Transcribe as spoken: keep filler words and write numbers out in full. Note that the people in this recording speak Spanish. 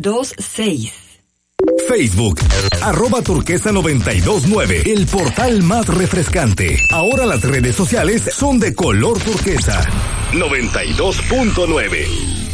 dos seis. Facebook, arroba turquesa noventa y dos nueve, el portal más refrescante. Ahora las redes sociales son de color turquesa. noventa y dos punto nueve.